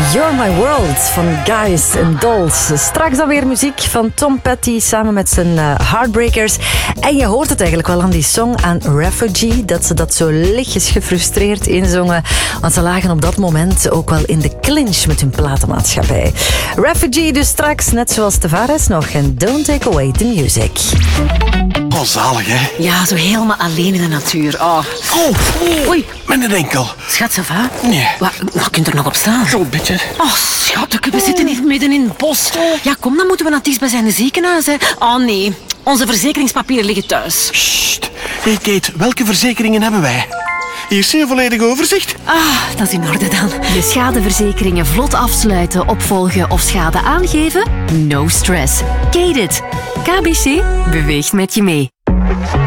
You're My World van Guys and Dolls. Straks dan weer muziek van Tom Petty samen met zijn Heartbreakers. En je hoort het eigenlijk wel aan die song, aan Refugee, dat ze dat zo lichtjes gefrustreerd inzongen. Want ze lagen op dat moment ook wel in de clinch met hun platenmaatschappij. Refugee dus straks, net zoals Tavares nog. En Don't Take Away the Music. Oh, zalig, hè? Ja, zo helemaal alleen in de natuur. Oh. Oei. Met een enkel. Schat, ça va? Nee. Wat kunt er nog op staan? Zo'n beetje. Oh, schat, we zitten hier midden in het bos. Ja, kom, dan moeten we naar het dichtstbijzijnde ziekenhuis. Hè. Oh, nee. Onze verzekeringspapieren liggen thuis. Sst. Hey, Kate, welke verzekeringen hebben wij? Hier zie je een volledig overzicht. Dat is in orde dan. Je schadeverzekeringen vlot afsluiten, opvolgen of schade aangeven? No stress. Kate it. KBC beweegt met je mee.